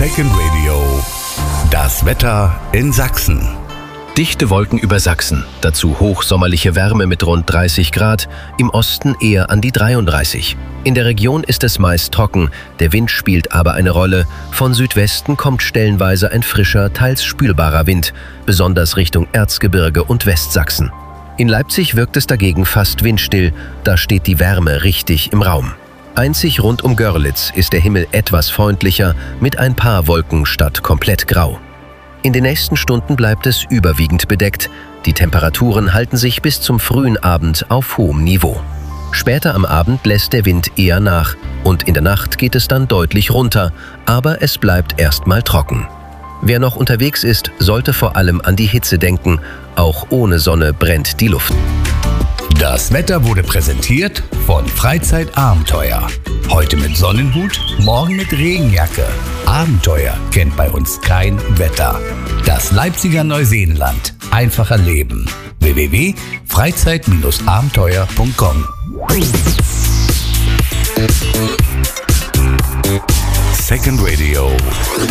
Second Radio. Das Wetter in Sachsen. Dichte Wolken über Sachsen, dazu hochsommerliche Wärme mit rund 30 Grad, im Osten eher an die 33. In der Region ist es meist trocken, der Wind spielt aber eine Rolle. Von Südwesten kommt stellenweise ein frischer, teils spülbarer Wind, besonders Richtung Erzgebirge und Westsachsen. In Leipzig wirkt es dagegen fast windstill, da steht die Wärme richtig im Raum. Einzig rund um Görlitz ist der Himmel etwas freundlicher, mit ein paar Wolken statt komplett grau. In den nächsten Stunden bleibt es überwiegend bedeckt. Die Temperaturen halten sich bis zum frühen Abend auf hohem Niveau. Später am Abend lässt der Wind eher nach und in der Nacht geht es dann deutlich runter, aber es bleibt erstmal trocken. Wer noch unterwegs ist, sollte vor allem an die Hitze denken. Auch ohne Sonne brennt die Luft. Das Wetter wurde präsentiert von Freizeitabenteuer. Heute mit Sonnenhut, morgen mit Regenjacke. Abenteuer kennt bei uns kein Wetter. Das Leipziger Neuseenland. Einfacher Leben. www.freizeit-abenteuer.com. Second Radio.